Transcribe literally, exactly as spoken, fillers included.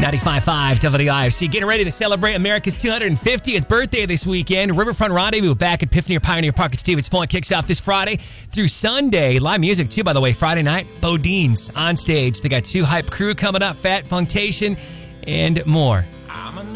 ninety-five point five W I F C, getting ready to celebrate America's two hundred fiftieth birthday this weekend. Riverfront Rendezvous back at Epiphany or Pioneer Park at Stevens Point kicks off this Friday through Sunday. Live music, too, by the way. Friday night, Bodine's on stage. They got two hype crew coming up, Fat Funktation, and more.